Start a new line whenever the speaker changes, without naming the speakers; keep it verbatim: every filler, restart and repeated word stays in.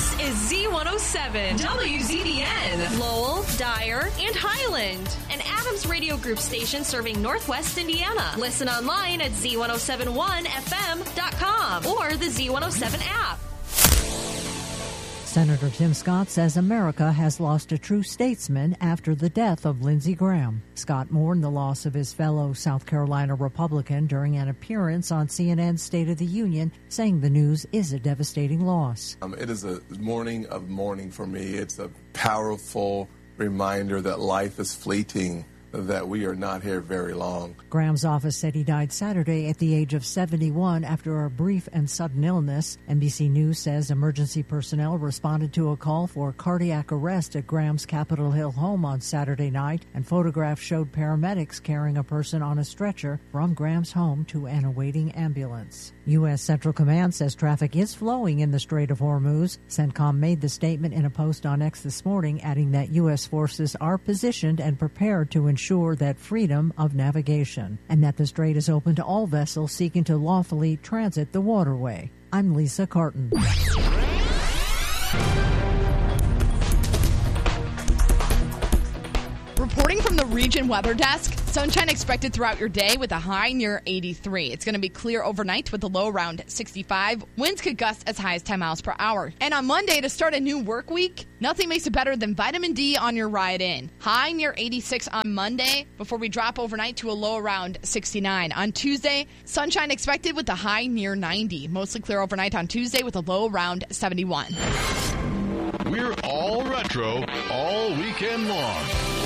This is Z one oh seven, W Z D N, Lowell, Dyer, and Highland, an Adams Radio Group station serving Northwest Indiana. Listen online at Z one oh seven one F M dot com or the Z one oh seven app.
Senator Tim Scott says America has lost a true statesman after the death of Lindsey Graham. Scott mourned the loss of his fellow South Carolina Republican during an appearance on C N N's State of the Union, saying the news is a devastating loss.
Um, it is a morning of mourning for me. It's a powerful reminder that life is fleeting, that we are not here very long.
Graham's office said he died Saturday at the age of seventy-one after a brief and sudden illness. N B C News says emergency personnel responded to a call for cardiac arrest at Graham's Capitol Hill home on Saturday night, and photographs showed paramedics carrying a person on a stretcher from Graham's home to an awaiting ambulance. U S. Central Command says traffic is flowing in the Strait of Hormuz. CENTCOM made the statement in a post on X this morning, adding that U S forces are positioned and prepared to ensure that freedom of navigation, and that the strait is open to all vessels seeking to lawfully transit the waterway. I'm Lisa Carton.
Reporting from the Region Weather Desk, sunshine expected throughout your day with a high near eighty-three. It's going to be clear overnight with a low around sixty-five. Winds could gust as high as ten miles per hour. And on Monday, to start a new work week, nothing makes it better than vitamin D on your ride in. High near eighty-six on Monday before we drop overnight to a low around sixty-nine. On Tuesday, sunshine expected with a high near ninety. Mostly clear overnight on Tuesday with a low around seventy-one.
We're all retro all weekend long.